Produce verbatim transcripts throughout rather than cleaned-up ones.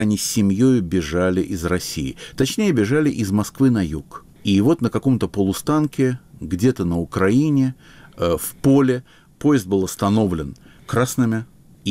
Они с семьей бежали из России. Точнее, бежали из Москвы на юг. И вот на каком-то полустанке, где-то на Украине, э, в поле, поезд был остановлен красными,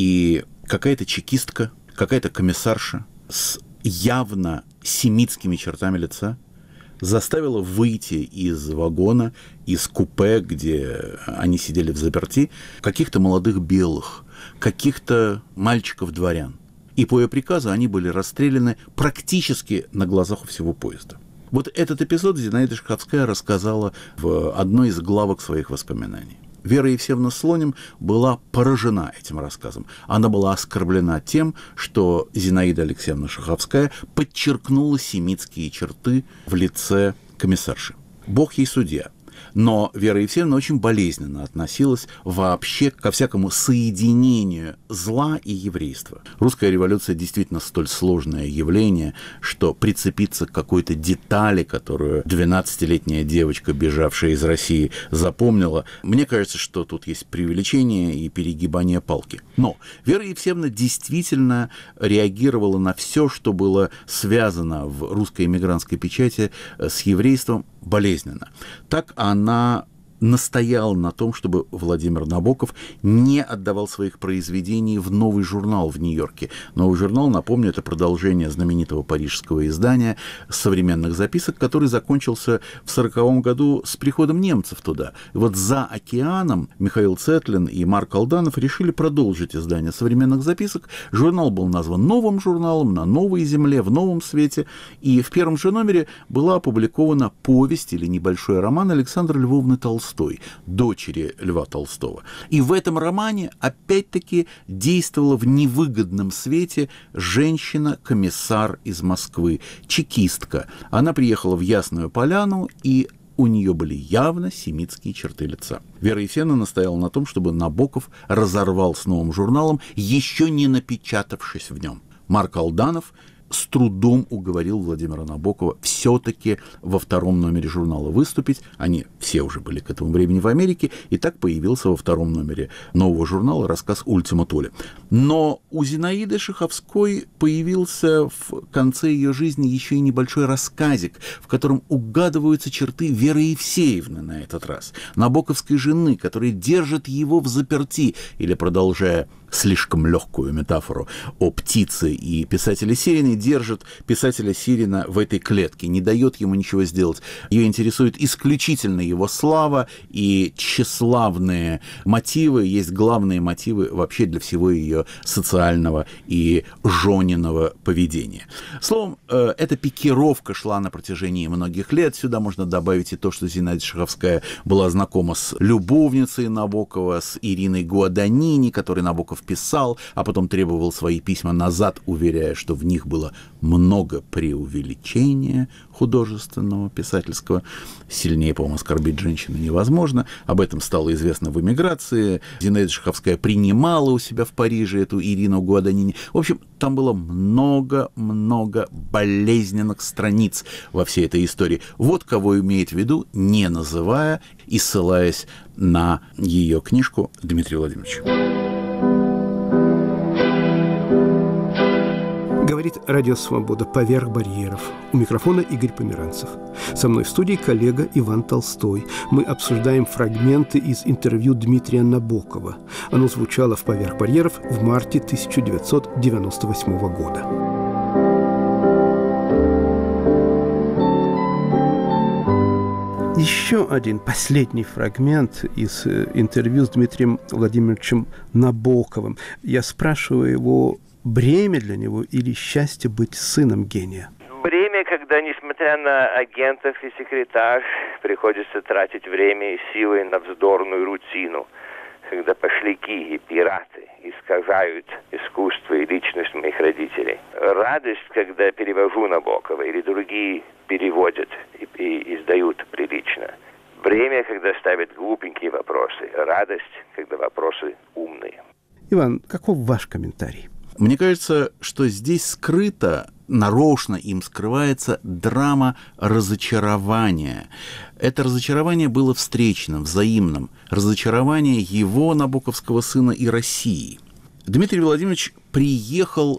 и какая-то чекистка, какая-то комиссарша с явно семитскими чертами лица заставила выйти из вагона, из купе, где они сидели взаперти, каких-то молодых белых, каких-то мальчиков-дворян. И по ее приказу они были расстреляны практически на глазах у всего поезда. Вот этот эпизод Зинаида Шаховская рассказала в одной из главок своих воспоминаний. Вера Евсеевна Слоним была поражена этим рассказом. Она была оскорблена тем, что Зинаида Алексеевна Шаховская подчеркнула семитские черты в лице комиссарши. Бог ей судья. Но Вера Евсеевна очень болезненно относилась вообще ко всякому соединению зла и еврейства. Русская революция действительно столь сложное явление, что прицепиться к какой-то детали, которую двенадцатилетняя девочка, бежавшая из России, запомнила, мне кажется, что тут есть преувеличение и перегибание палки. Но Вера Евсеевна действительно реагировала на все, что было связано в русской эмигрантской печати с еврейством, болезненно. Так она настояла на том, чтобы Владимир Набоков не отдавал своих произведений в новый журнал в Нью-Йорке. Новый журнал, напомню, это продолжение знаменитого парижского издания современных записок, который закончился в сороковом году с приходом немцев туда. И вот за океаном Михаил Цетлин и Марк Алданов решили продолжить издание современных записок. Журнал был назван новым журналом, на новой земле, в новом свете. И в первом же номере была опубликована повесть или небольшой роман Александры Львовны Толстой, дочери Льва Толстого. И в этом романе опять-таки действовала в невыгодном свете женщина-комиссар из Москвы, чекистка. Она приехала в Ясную Поляну, и у нее были явно семитские черты лица. Вера Евсеевна настояла на том, чтобы Набоков разорвал с новым журналом, еще не напечатавшись в нем. Марк Алданов с трудом уговорил Владимира Набокова все-таки во втором номере журнала выступить. Они все уже были к этому времени в Америке, и так появился во втором номере нового журнала рассказ «Ультима Толе». Но у Зинаиды Шаховской появился в конце ее жизни еще и небольшой рассказик, в котором угадываются черты Веры Евсеевны на этот раз, набоковской жены, которая держит его взаперти, или, продолжая слишком легкую метафору о птице и писателе Сирине, держит писателя Сирина в этой клетке, не дает ему ничего сделать. Ее интересует исключительно его слава и тщеславные мотивы, есть главные мотивы вообще для всего ее социального и жёниного поведения. Словом, эта пикировка шла на протяжении многих лет. Сюда можно добавить и то, что Зинаида Шаховская была знакома с любовницей Набокова, с Ириной Гуаданини, которой Набоков писал, а потом требовал свои письма назад, уверяя, что в них было много преувеличения художественного, писательского. Сильнее, по-моему, оскорбить женщину невозможно. Об этом стало известно в эмиграции. Зинаида Шаховская принимала у себя в Париже эту Ирину Гуаданини. В общем, там было много-много болезненных страниц во всей этой истории. Вот кого имеет в виду, не называя и ссылаясь на ее книжку, Дмитрий Владимирович. Говорит Радио Свобода «Поверх барьеров». У микрофона Игорь Померанцев. Со мной в студии коллега Иван Толстой. Мы обсуждаем фрагменты из интервью Дмитрия Набокова. Оно звучало в «Поверх барьеров» в марте тысяча девятьсот девяносто восьмого года. Еще один последний фрагмент из интервью с Дмитрием Владимировичем Набоковым. Я спрашиваю его, бремя для него или счастье быть сыном гения? Бремя, когда, несмотря на агентов и секретарь, приходится тратить время и силы на вздорную рутину, когда пошляки и пираты искажают искусство и личность моих родителей. Радость, когда перевожу Набокова, или другие переводят и, и издают прилично. Бремя, когда ставят глупенькие вопросы. Радость, когда вопросы умные. Иван, каков ваш комментарий? Мне кажется, что здесь скрыто, нарочно им скрывается драма разочарования. Это разочарование было встречным, взаимным. Разочарование его, набоковского сына, и России. Дмитрий Владимирович приехал с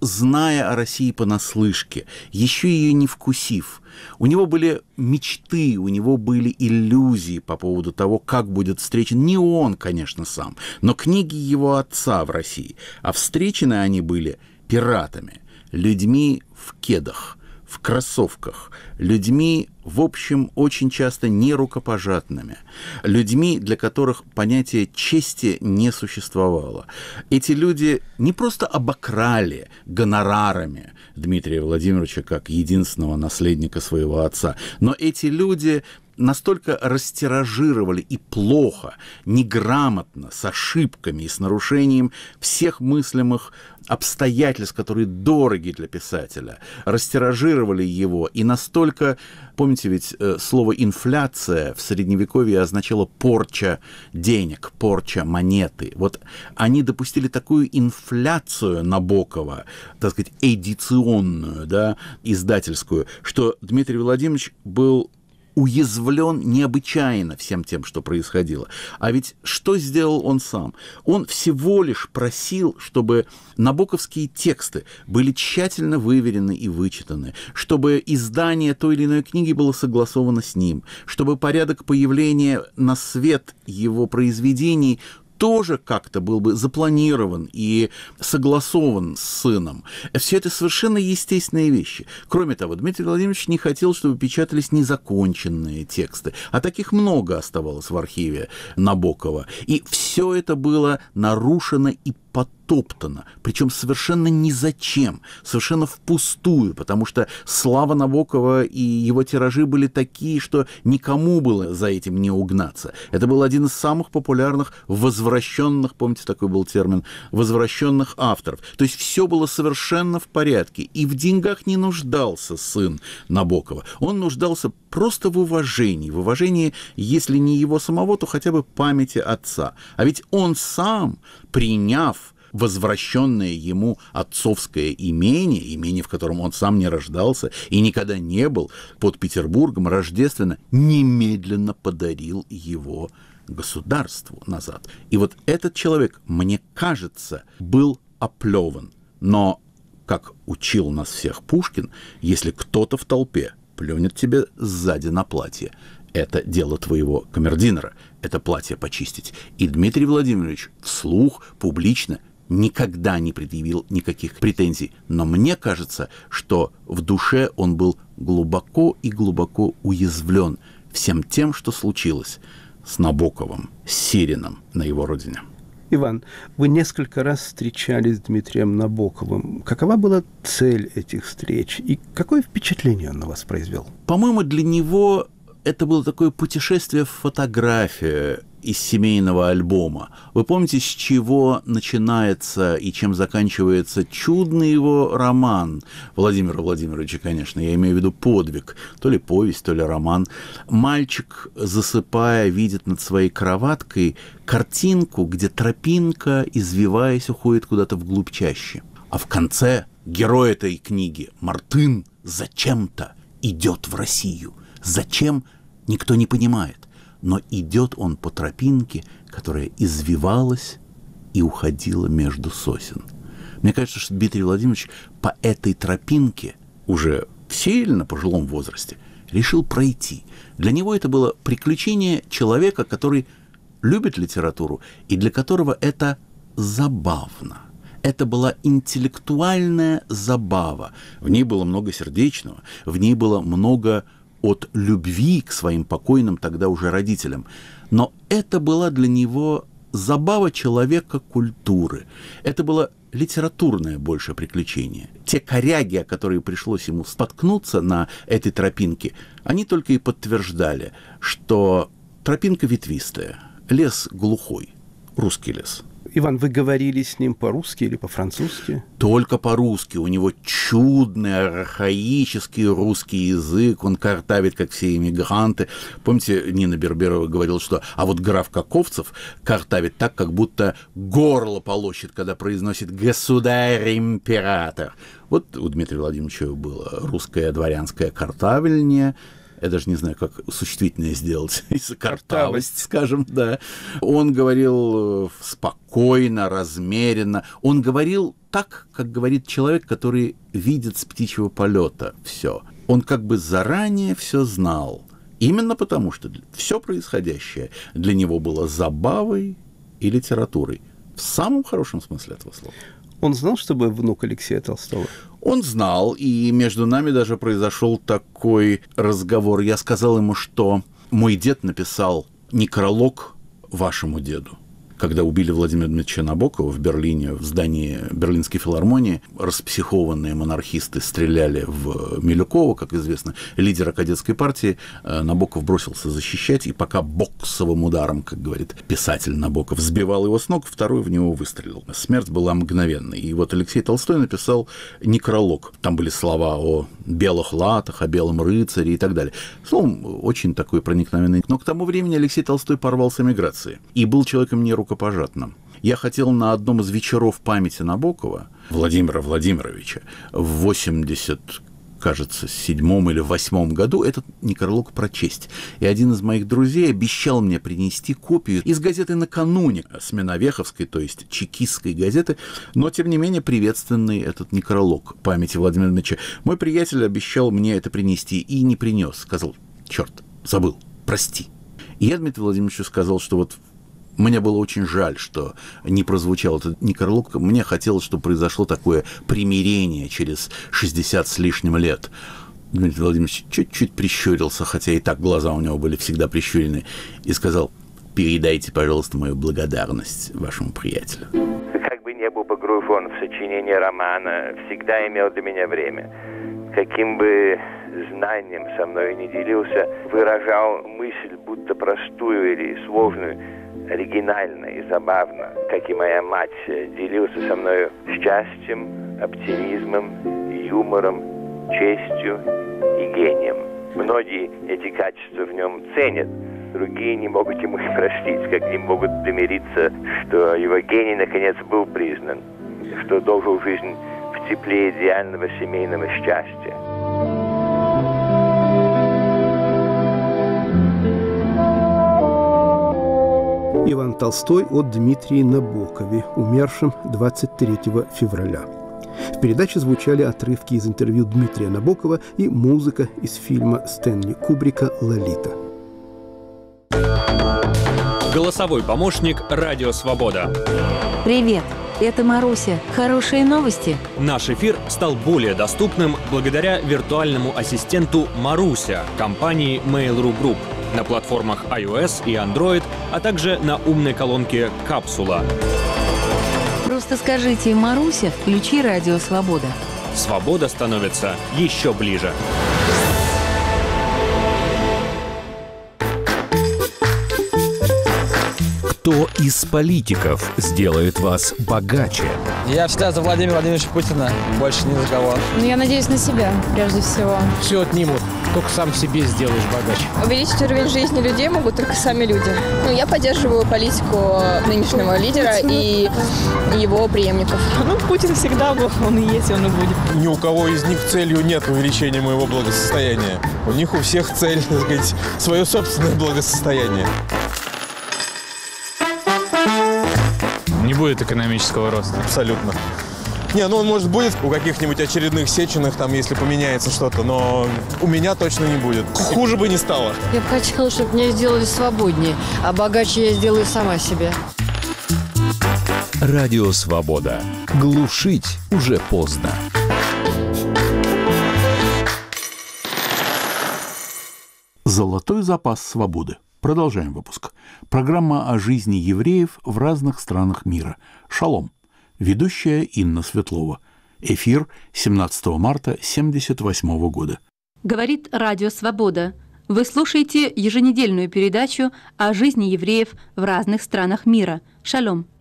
зная о России понаслышке, еще ее не вкусив. У него были мечты, у него были иллюзии по поводу того, как будет встречен не он, конечно, сам, но книги его отца в России. А встречены они были пиратами, людьми в кедах, в кроссовках, людьми, в общем, очень часто нерукопожатными, людьми, для которых понятие чести не существовало. Эти люди не просто обокрали гонорарами Дмитрия Владимировича как единственного наследника своего отца, но эти люди настолько растиражировали и плохо, неграмотно, с ошибками и с нарушением всех мыслимых обстоятельств, которые дороги для писателя, растиражировали его, и настолько, помните, ведь слово «инфляция» в Средневековье означало порча денег, порча монеты. Вот они допустили такую инфляцию Набокова, так сказать, эдиционную, да, издательскую, что Дмитрий Владимирович был уязвлен необычайно всем тем, что происходило. А ведь что сделал он сам? Он всего лишь просил, чтобы набоковские тексты были тщательно выверены и вычитаны, чтобы издание той или иной книги было согласовано с ним, чтобы порядок появления на свет его произведений тоже как-то был бы запланирован и согласован с сыном. Все это совершенно естественные вещи. Кроме того, Дмитрий Владимирович не хотел, чтобы печатались незаконченные тексты, а таких много оставалось в архиве Набокова. И все это было нарушено и потоптано, причем совершенно ни зачем, совершенно впустую, потому что слава Набокова и его тиражи были такие, что никому было за этим не угнаться. Это был один из самых популярных возвращенных, помните, такой был термин, возвращенных авторов. То есть все было совершенно в порядке, и в деньгах не нуждался сын Набокова. Он нуждался просто в уважении, в уважении, если не его самого, то хотя бы памяти отца. А ведь он сам, приняв возвращенное ему отцовское имение, имение, в котором он сам не рождался и никогда не был, под Петербургом, рождественно, немедленно подарил его государству назад. И вот этот человек, мне кажется, был оплеван. Но, как учил нас всех Пушкин, если кто-то в толпе плюнет тебе сзади на платье, это дело твоего камердинера, это платье почистить. И Дмитрий Владимирович вслух, публично никогда не предъявил никаких претензий. Но мне кажется, что в душе он был глубоко и глубоко уязвлен всем тем, что случилось с Набоковым, с Сириным на его родине. Иван, вы несколько раз встречались с Дмитрием Набоковым. Какова была цель этих встреч и какое впечатление он на вас произвел? По-моему, для него это было такое путешествие в фотографию из семейного альбома. Вы помните, с чего начинается и чем заканчивается чудный его роман Владимира Владимировича, конечно, я имею в виду подвиг, то ли повесть, то ли роман. Мальчик, засыпая, видит над своей кроваткой картинку, где тропинка, извиваясь, уходит куда-то вглубь чащи. А в конце герой этой книги, Мартын, зачем-то идет в Россию. Зачем? Никто не понимает. Но идет он по тропинке, которая извивалась и уходила между сосен. Мне кажется, что Дмитрий Владимирович по этой тропинке, уже в сильно пожилом возрасте, решил пройти. Для него это было приключение человека, который любит литературу и для которого это забавно. Это была интеллектуальная забава. В ней было много сердечного, в ней было много от любви к своим покойным тогда уже родителям. Но это была для него забава человека культуры. Это было литературное больше приключение. Те коряги, о которые пришлось ему споткнуться на этой тропинке, они только и подтверждали, что тропинка ветвистая, лес глухой, русский лес. Иван, вы говорили с ним по-русски или по-французски? Только по-русски. У него чудный, архаический русский язык. Он картавит, как все иммигранты. Помните, Нина Берберова говорила, что а вот граф Каковцев картавит так, как будто горло полощет, когда произносит «государь-император». Вот у Дмитрия Владимировича было русское дворянское картавление. я даже не знаю, как существительное сделать, картавость, скажем, да. Он говорил спокойно, размеренно. Он говорил так, как говорит человек, который видит с птичьего полета все. Он как бы заранее все знал. Именно потому, что все происходящее для него было забавой и литературой. В самом хорошем смысле этого слова. Он знал, что вы внук Алексея Толстого? Он знал, и между нами даже произошел такой разговор. Я сказал ему, что мой дед написал некролог вашему деду. Когда убили Владимира Дмитриевича Набокова в Берлине, в здании Берлинской филармонии, распсихованные монархисты стреляли в Милюкова, как известно, лидера кадетской партии. Набоков бросился защищать, и пока боксовым ударом, как говорит писатель Набоков, сбивал его с ног, второй в него выстрелил. Смерть была мгновенной. И вот Алексей Толстой написал некролог. Там были слова о белых латах, о белом рыцаре и так далее. Словом, очень такой проникновенный. Но к тому времени Алексей Толстой порвал с эмиграцией и был человеком не рукопожатным. Я хотел на одном из вечеров памяти Набокова, Владимира Владимировича, в восемьдесят, кажется, седьмом или восьмом году этот некролог прочесть. И один из моих друзей обещал мне принести копию из газеты «Накануне», Сменовеховской, то есть чекистской газеты, но, тем не менее, приветственный этот некролог памяти Владимира Дмитриевича. Мой приятель обещал мне это принести и не принес. Сказал: черт, забыл, прости. И я Дмитрию Владимировичу сказал, что вот мне было очень жаль, что не прозвучал этот некролог. Мне хотелось, чтобы произошло такое примирение через шестьдесят с лишним лет. Дмитрий Владимирович чуть-чуть прищурился, хотя и так глаза у него были всегда прищурены, и сказал: передайте, пожалуйста, мою благодарность вашему приятелю. Как бы не был погружен в сочинение романа, всегда имел для меня время. Каким бы знанием со мной не делился, выражал мысль, будто простую или сложную, оригинально и забавно, как и моя мать, делился со мною счастьем, оптимизмом, юмором, честью и гением. Многие эти качества в нем ценят, другие не могут ему и простить, как не могут примириться, что его гений наконец был признан, что дожил жизнь в тепле идеального семейного счастья. Иван Толстой о Дмитрии Набокове, умершем двадцать третьего февраля. В передаче звучали отрывки из интервью Дмитрия Набокова и музыка из фильма Стэнли Кубрика «Лолита». Голосовой помощник «Радио Свобода». Привет, это Маруся. Хорошие новости? Наш эфир стал более доступным благодаря виртуальному ассистенту Маруся компании Mail.ru Group на платформах iOS и Android, а также на умной колонке «Капсула». Просто скажите: «Маруся, включи Радио Свобода». Свобода становится еще ближе. Кто из политиков сделает вас богаче? Я всегда за Владимира Владимировича Путина, больше ни за кого. Ну, я надеюсь на себя, прежде всего. Все отнимут, только сам себе сделаешь богаче. Увеличить уровень жизни людей могут только сами люди. Ну, я поддерживаю политику нынешнего лидера и его преемников. Ну, Путин всегда был, он и есть, он и будет. Ни у кого из них целью нет увеличения моего благосостояния. У них у всех цель, так сказать, свое собственное благосостояние. Не будет экономического роста. Абсолютно. Не, ну он, может, будет у каких-нибудь очередных Сеченых, там, если поменяется что-то, но у меня точно не будет. Хуже бы не стало. Я бы хотела, чтобы меня сделали свободнее, а богаче я сделаю сама себе. Радио Свобода. Глушить уже поздно. Золотой запас свободы. Продолжаем выпуск. Программа о жизни евреев в разных странах мира. Шалом. Ведущая Инна Светлова. Эфир семнадцатого марта семьдесят восьмого года. Говорит Радио Свобода. Вы слушаете еженедельную передачу о жизни евреев в разных странах мира. Шалом.